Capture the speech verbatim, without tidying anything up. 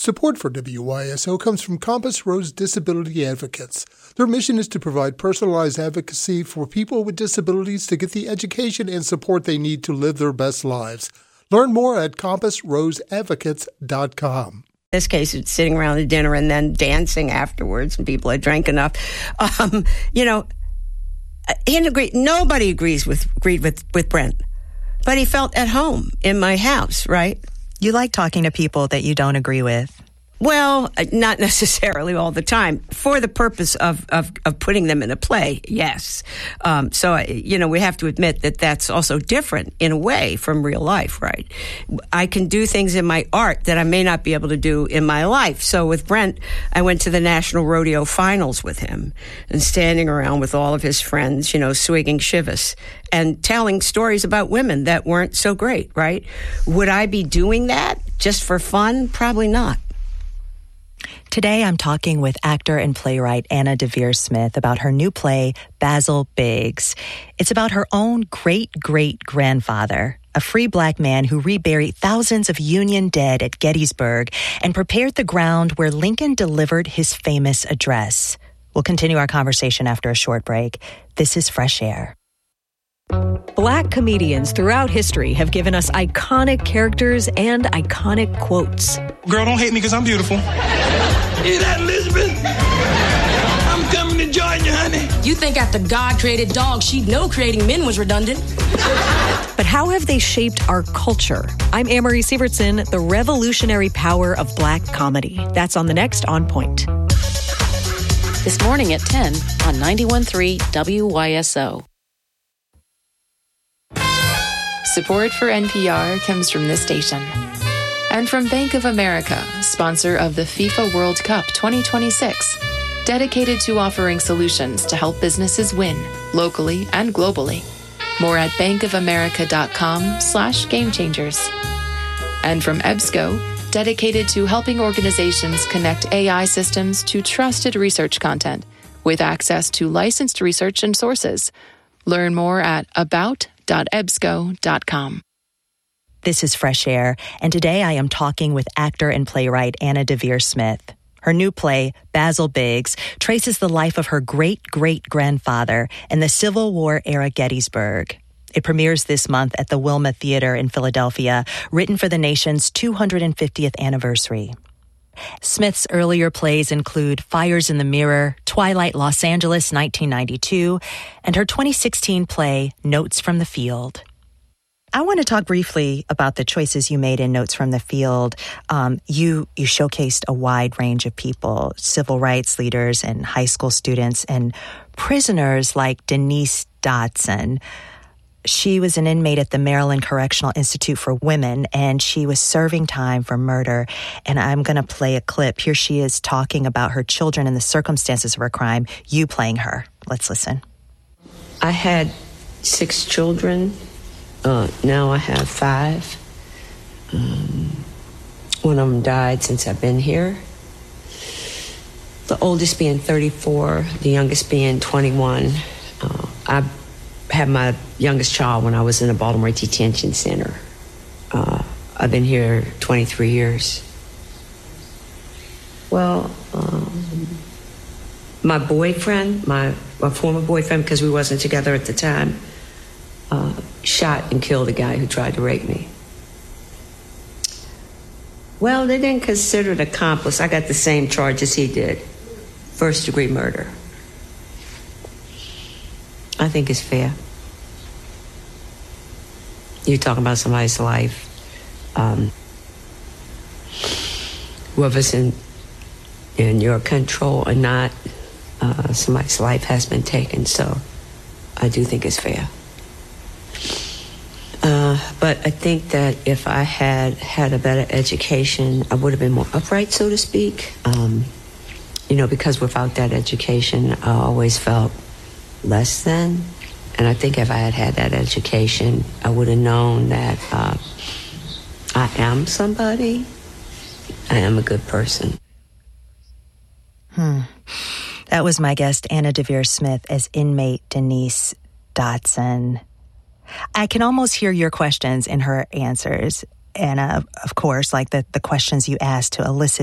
Support for W Y S O comes from Compass Rose Disability Advocates. Their mission is to provide personalized advocacy for people with disabilities to get the education and support they need to live their best lives. Learn more at compass rose advocates dot com. In this case, it's sitting around the dinner and then dancing afterwards, and people had drank enough. Um, you know, he didn't agree. Nobody agrees with agreed with, with Brent, but he felt at home in my house, right? You like talking to people that you don't agree with. Well, not necessarily all the time. For the purpose of, of, of putting them in a play, yes. Um, so, you know, we have to admit that that's also different in a way from real life, right? I can do things in my art that I may not be able to do in my life. So with Brent, I went to the National Rodeo Finals with him and standing around with all of his friends, you know, swigging Chivas and telling stories about women that weren't so great, right? Would I be doing that just for fun? Probably not. Today, I'm talking with actor and playwright Anna Deavere Smith about her new play, Basil Biggs. It's about her own great-great-grandfather, a free black man who reburied thousands of Union dead at Gettysburg and prepared the ground where Lincoln delivered his famous address. We'll continue our conversation after a short break. This is Fresh Air. Black comedians throughout history have given us iconic characters and iconic quotes. Girl, don't hate me because I'm beautiful. Hear that, Elizabeth? I'm coming to join you, honey. You think after God created dogs, she'd know creating men was redundant. But how have they shaped our culture? I'm Amory Sievertson, the revolutionary power of black comedy. That's on the next On Point. This morning at ten on ninety-one point three W Y S O. Support for N P R comes from this station. And from Bank of America, sponsor of the FIFA World Cup twenty twenty-six, dedicated to offering solutions to help businesses win, locally and globally. More at bankofamerica.com slash game changers. And from EBSCO, dedicated to helping organizations connect A I systems to trusted research content with access to licensed research and sources. Learn more at about dot ebsco dot com. This is Fresh Air, and today I am talking with actor and playwright Anna Deavere Smith. Her new play, Basil Biggs, traces the life of her great-great-grandfather in the Civil War-era Gettysburg. It premieres this month at the Wilma Theater in Philadelphia, written for the nation's two hundred fiftieth anniversary. Smith's earlier plays include Fires in the Mirror, Twilight Los Angeles nineteen ninety-two, and her twenty sixteen play, Notes from the Field. I want to talk briefly about the choices you made in Notes from the Field. Um, you you showcased a wide range of people, civil rights leaders and high school students and prisoners like Denise Dotson. She was an inmate at the Maryland Correctional Institute for Women, and she was serving time for murder. And I'm going to play a clip. Here she is talking about her children and the circumstances of her crime, you playing her. Let's listen. I had six children. Uh, now I have five. Um, one of them died since I've been here. The oldest being thirty-four, the youngest being twenty-one. Uh, I had my youngest child when I was in a Baltimore detention center. Uh, I've been here twenty-three years. Well, um, my boyfriend, my, my former boyfriend, because we wasn't together at the time, uh, shot and killed a guy who tried to rape me. Well, they didn't consider it accomplice. I got the same charges he did. First degree murder. I think it's fair. You're talking about somebody's life. Um, whether it's in, in your control or not, uh, somebody's life has been taken, so I do think it's fair. Uh, but I think that if I had had a better education, I would have been more upright, so to speak. Um, you know, because without that education, I always felt less than. And I think if I had had that education, I would have known that uh, I am somebody. I am a good person. Hmm. That was my guest, Anna Deavere Smith, as inmate Denise Dotson. I can almost hear your questions in her answers. And, uh, of course, like the, the questions you asked to elicit